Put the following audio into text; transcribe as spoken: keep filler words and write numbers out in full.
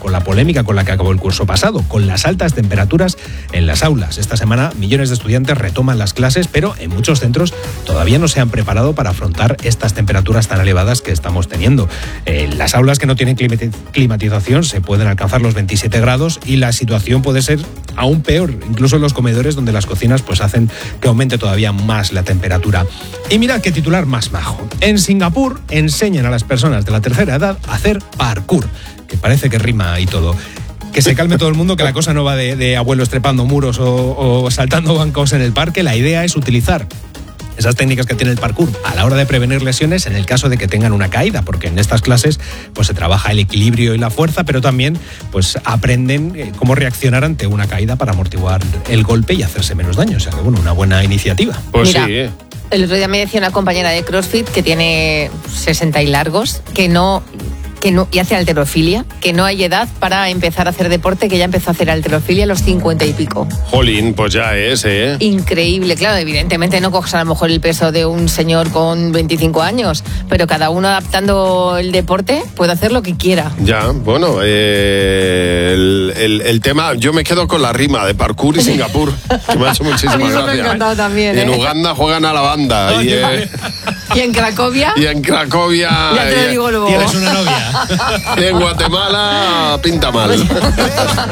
con la polémica con la que acabó el curso pasado, con las altas temperaturas en las aulas. Esta semana millones de estudiantes retoman las clases, pero en muchos centros todavía no se han preparado para afrontar estas temperaturas tan elevadas que estamos teniendo. En las aulas que no tienen climatización se pueden alcanzar los veintisiete grados y la situación puede ser aún peor, incluso en los comedores donde las cocinas pues hacen que aumente todavía más la temperatura. Y mirad qué titular más majo. En Singapur enseñan a las personas de la tercera edad a hacer parkour, que parece que rima y todo. Que se calme todo el mundo, que la cosa no va de, de abuelos trepando muros o, o saltando bancos en el parque. La idea es utilizar esas técnicas que tiene el parkour a la hora de prevenir lesiones en el caso de que tengan una caída, porque en estas clases pues se trabaja el equilibrio y la fuerza, pero también pues aprenden eh, cómo reaccionar ante una caída para amortiguar el golpe y hacerse menos daño. O sea que bueno, una buena iniciativa. Pues Mira, sí, eh. El otro día me decía una compañera de CrossFit que tiene sesenta y largos, que no... Que no, y hace halterofilia, que no hay edad para empezar a hacer deporte, que ya empezó a hacer halterofilia a los cincuenta y pico. Jolín, pues ya es, ¿eh? Increíble, claro, evidentemente no coges a lo mejor el peso de un señor con veinticinco años, pero cada uno adaptando el deporte puede hacer lo que quiera. Ya, bueno, eh, el, el, el tema, yo me quedo con la rima de parkour y Singapur, que me ha hecho muchísima A mí eso gracia. me ha encantado también, Y en ¿eh? Uganda juegan a la banda. y, eh, ¿Y en Cracovia? y en Cracovia. Ya te lo y- digo luego. ¿Tienes una novia? y en Guatemala pinta mal.